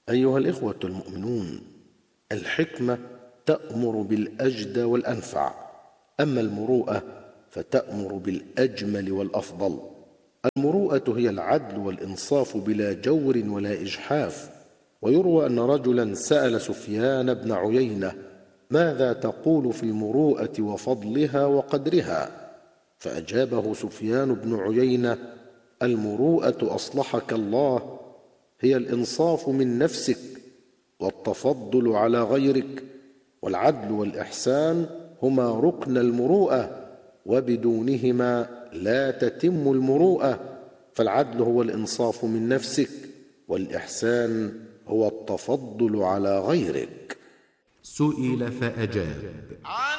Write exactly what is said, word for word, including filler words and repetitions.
أيها الإخوة المؤمنون، الحكمة تأمر بالأجدى والأنفع، أما المروءة فتأمر بالأجمل والأفضل. المروءة هي العدل والإنصاف بلا جور ولا إجحاف. ويروى أن رجلا سأل سفيان بن عيينة: ماذا تقول في المروءة وفضلها وقدرها؟ فأجابه سفيان بن عيينة: المروءة أصلحك الله هي الإنصاف من نفسك، والتفضل على غيرك، والعدل والإحسان هما ركن المروءة، وبدونهما لا تتم المروءة. فالعدل هو الإنصاف من نفسك، والإحسان هو التفضل على غيرك. سئل فأجاب: